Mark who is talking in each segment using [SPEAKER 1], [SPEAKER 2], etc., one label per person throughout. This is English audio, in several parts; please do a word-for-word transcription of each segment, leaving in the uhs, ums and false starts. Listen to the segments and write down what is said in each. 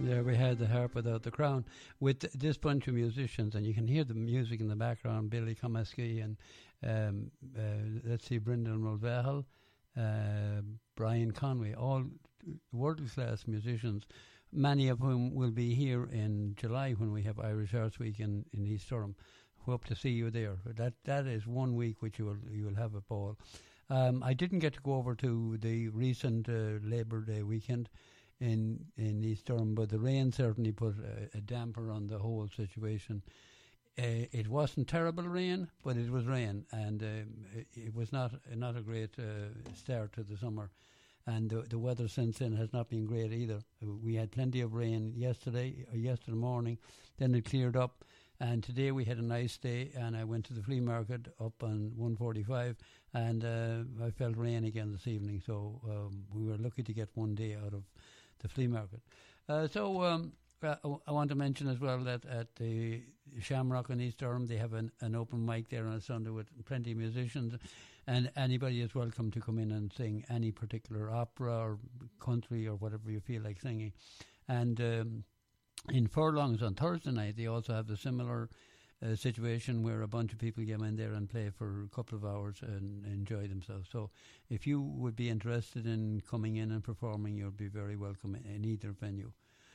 [SPEAKER 1] There we had The Harp Without the Crown with this bunch of musicians, and you can hear the music in the background. Billy Comiskey and um, uh, let's see, Brendan Mulvahel, uh, Brian Conway, all world-class musicians, many of whom will be here in July when we have Irish Arts Week in, in East Durham. Hope to see you there. That that is one week which you will you will have a ball. Um, I didn't get to go over to the recent uh, Labour Day weekend in in East Durham, but the rain certainly put a, a damper on the whole situation. Uh, it wasn't terrible rain, but it was rain, and um, it, it was not not a great uh, start to the summer. And the, the weather since then has not been great either. We had plenty of rain yesterday, or yesterday morning, then it cleared up. And today we had a nice day, and I went to the flea market up on one forty-five, and uh, I felt rain again this evening. So um, we were lucky to get one day out of the flea market. Uh, so um, I, I want to mention as well that at the Shamrock in East Durham, they have an, an open mic there on a Sunday with plenty of musicians, and anybody is welcome to come in and sing any particular opera or country or whatever you feel like singing. And um, in Furlongs on Thursday night, they also have a similar uh, situation where a bunch of people get in there and play for a couple of hours and enjoy themselves. So if you would be interested in coming in and performing, you'll be very welcome in either venue.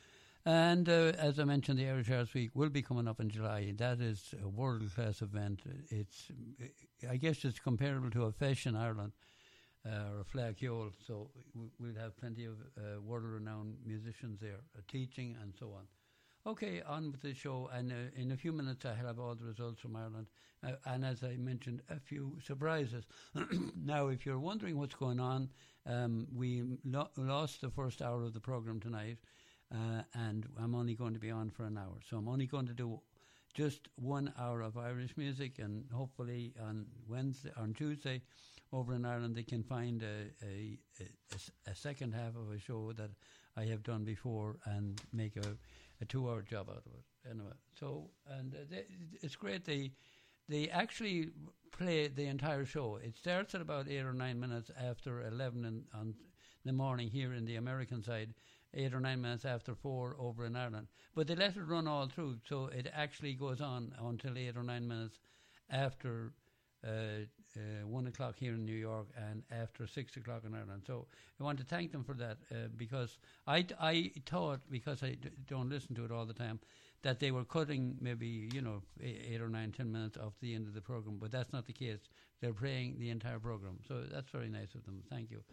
[SPEAKER 1] And uh, as I mentioned, the Irish Arts Week will be coming up in July. That is a world-class event. It's, I guess it's comparable to a Feis in Ireland uh, or a Fleadh. So we'll have plenty of uh, world-renowned musicians there, uh, teaching and so on. Okay, on with the show, and uh, in a few minutes I'll have all the results from Ireland, uh, and as I mentioned, a few surprises. Now, if you're wondering what's going on, um, we lo- lost the first hour of the programme tonight, uh, and I'm only going to be on for an hour, so I'm only going to do just one hour of Irish music, and hopefully on Wednesday, on Tuesday, over in Ireland, they can find a, a, a, a second half of a show that I have done before and make a a two-hour job out of it. Anyway, so, and uh, they, it's great. They they actually play the entire show. It starts at about eight or nine minutes after eleven in, on the morning here in the American side, eight or nine minutes after four over in Ireland. But they let it run all through, so it actually goes on until eight or nine minutes after uh, uh, one o'clock here in New York and after six o'clock in Ireland. So I want to thank them for that uh, because I, I thought, because I d- don't listen to it all the time, that they were cutting maybe, you know, eight or nine, ten minutes off the end of the program, but that's not the case. They're playing the entire program. So that's very nice of them. Thank you.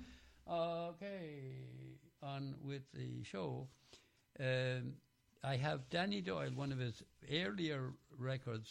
[SPEAKER 1] Okay, on with the show. Um, I have Danny Doyle, one of his earlier records,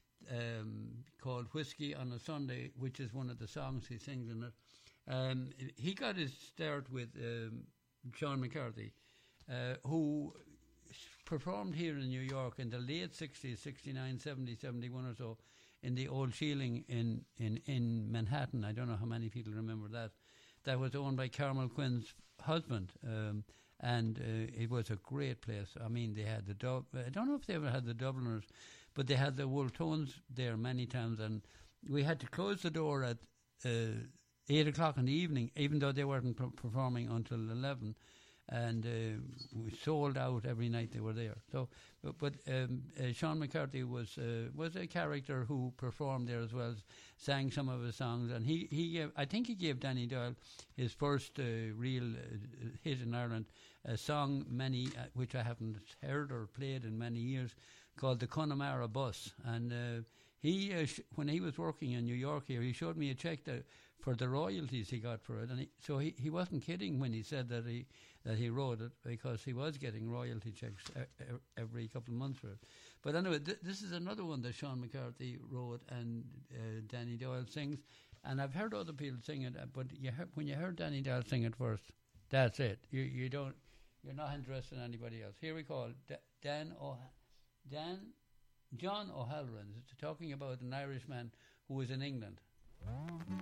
[SPEAKER 1] Um, called Whiskey on a Sunday, which is one of the songs he sings in it. Um, he got his start with um, Sean McCarthy, uh, who performed here in New York in the late sixties, sixty-nine, seventy, seventy-one or so, in the old Sheeling in, in, in Manhattan. I don't know how many people remember that. That was owned by Carmel Quinn's husband. Um, and uh, it was a great place. I mean, they had the, Dub- I don't know if they ever had the Dubliners, but they had the Wolf Tones there many times, and we had to close the door at uh, eight o'clock in the evening, even though they weren't p- performing until eleven, and uh, we sold out every night they were there. So, but, but um, uh, Sean McCarthy was uh, was a character who performed there as well, sang some of his songs, and he he gave, I think he gave Danny Doyle his first uh, real uh, hit in Ireland, a song many uh, which I haven't heard or played in many years, called the Connemara Bus. And uh, he, uh, sh- when he was working in New York here, he showed me a check that, for the royalties he got for it. And he, so he, he wasn't kidding when he said that he that he wrote it, because he was getting royalty checks e- every couple of months for it. But anyway, th- this is another one that Sean McCarthy wrote and uh, Danny Doyle sings. And I've heard other people sing it, but you he- when you heard Danny Doyle sing it first, that's it. You you don't, you're not interested in anybody else. Here we call D- Dan O. Dan, John O'Halloran is talking about an Irishman who was in England.